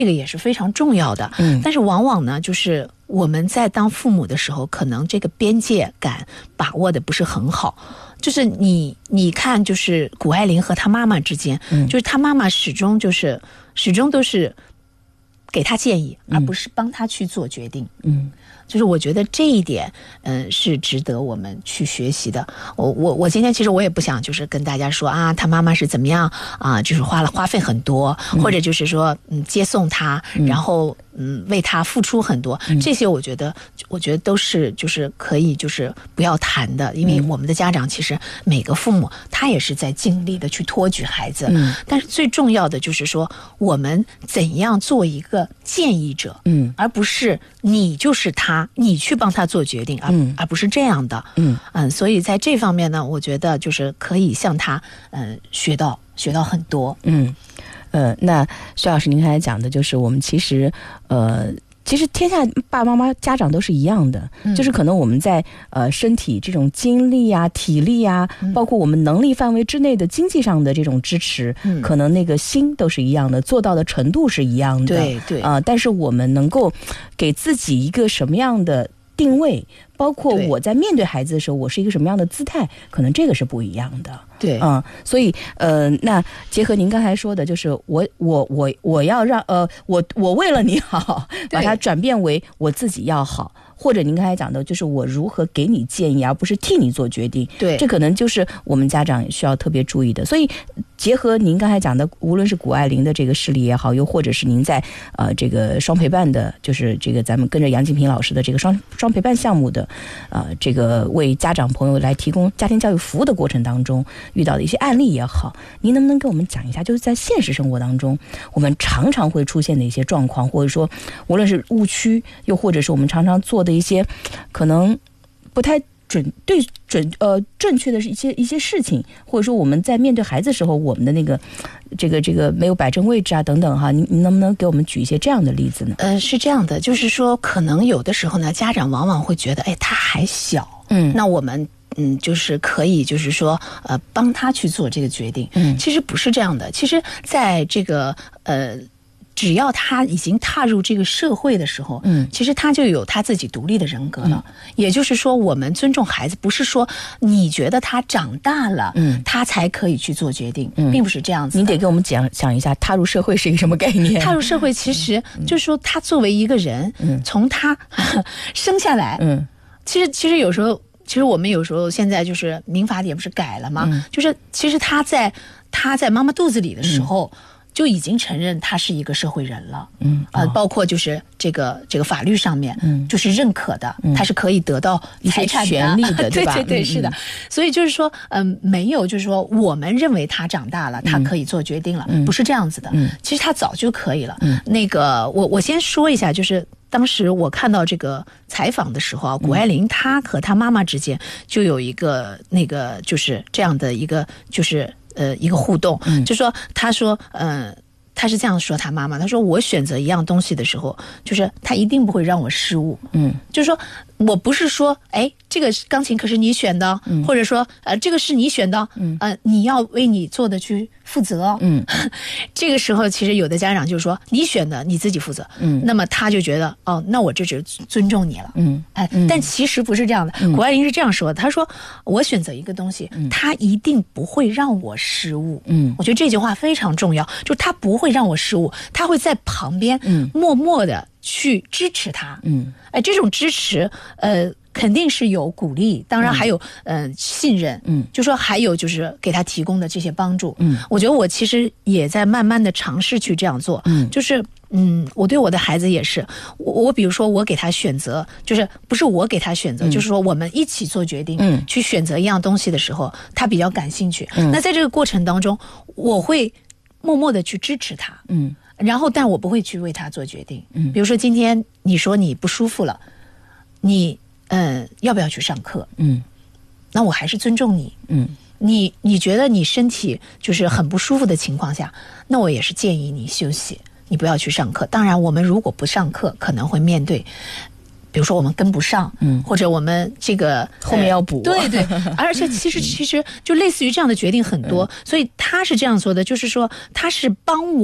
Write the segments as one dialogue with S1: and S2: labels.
S1: 这个也是非常重要的。但是往往呢，就是我们在当父母的时候，可能这个边界感把握的不是很好。就是你看，就是谷爱凌和她妈妈之间，就是她妈妈始终都是给她建议，而不是帮她去做决定。就是我觉得这一点，是值得我们去学习的。我今天其实我也不想就是跟大家说啊，他妈妈是怎么样啊，就是花费很多，或者就是说接送他，然后为他付出很多，这些我觉得都是就是可以就是不要谈的，因为我们的家长其实每个父母他也是在尽力的去托举孩子，但是最重要的就是说我们怎样做一个建议者，而不是你就是他。你去帮他做决定，而不是这样的。所以在这方面呢，我觉得就是可以向他学到很多。
S2: 那徐老师您刚才讲的就是我们其实天下爸爸妈妈家长都是一样的，就是可能我们在身体这种精力啊、体力啊，包括我们能力范围之内的经济上的这种支持，可能那个心都是一样的，做到的程度是一样的。
S1: 对
S2: 但是我们能够给自己一个什么样的定位，包括我在面对孩子的时候，我是一个什么样的姿态，可能这个是不一样的。
S1: 对，
S2: 所以那结合您刚才说的，就是我要让我为了你好，把它转变为我自己要好，或者您刚才讲的，就是我如何给你建议，而不是替你做决定。
S1: 对，
S2: 这可能就是我们家长需要特别注意的。所以结合您刚才讲的，无论是谷爱凌的这个事例也好，又或者是您在这个双陪伴的，就是这个咱们跟着杨金平老师的这个双陪伴项目的这个为家长朋友来提供家庭教育服务的过程当中遇到的一些案例也好，您能不能跟我们讲一下，就是在现实生活当中我们常常会出现的一些状况，或者说无论是误区，又或者是我们常常做的一些可能不太正确的一些事情，或者说我们在面对孩子的时候，我们的那个这个没有摆正位置啊等等哈，您能不能给我们举一些这样的例子呢？
S1: 是这样的，就是说可能有的时候呢，家长往往会觉得，哎，他还小，那我们就是可以就是说帮他去做这个决定。其实不是这样的，其实在这个只要他已经踏入这个社会的时候，其实他就有他自己独立的人格了。也就是说，我们尊重孩子，不是说你觉得他长大了，他才可以去做决定，并不是这样子的。
S2: 您得给我们讲一下，踏入社会是一个什么概念？
S1: 踏入社会其实就是说，他作为一个人，从他生下来，其实有时候。其实我们有时候现在就是民法典不是改了吗？就是其实他在妈妈肚子里的时候，就已经承认他是一个社会人了。包括就是这个法律上面，就是认可的，他是可以得到财产
S2: 权利的，对吧？
S1: 对，是的。所以就是说，没有就是说我们认为他长大了，他可以做决定了，不是这样子的。其实他早就可以了。那个我先说一下，就是。当时我看到这个采访的时候啊，谷爱凌她和她妈妈之间就有一个那个就是这样的一个就是一个互动，就说她说她是这样说她妈妈，她说我选择一样东西的时候，就是她一定不会让我失误，就是说我不是说哎这个钢琴可是你选的，或者说这个是你选的，你要为你做的去负责。这个时候其实有的家长就是说你选的你自己负责，那么他就觉得哦，那我这只尊重你了。但其实不是这样的。谷爱凌是这样说的，他说我选择一个东西，他一定不会让我失误。我觉得这句话非常重要，就是他不会让我失误，他会在旁边默默的去支持他。这种支持肯定是有鼓励，当然还有信任，就说还有就是给他提供的这些帮助。我觉得我其实也在慢慢的尝试去这样做。就是我对我的孩子也是，我比如说我给他选择，就是不是我给他选择，就是说我们一起做决定，去选择一样东西的时候，他比较感兴趣。那在这个过程当中，我会默默的去支持他。然后但我不会去为他做决定。比如说今天你说你不舒服了，你要不要去上课？那我还是尊重你。你觉得你身体就是很不舒服的情况下，那我也是建议你休息，你不要去上课。当然我们如果不上课，可能会面对比如说我们跟不上，或者我们这个
S2: 后面要补。
S1: 对，而且其实就类似于这样的决定很多。所以他是这样说的，就是说他是帮我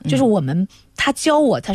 S1: 就是他教我，他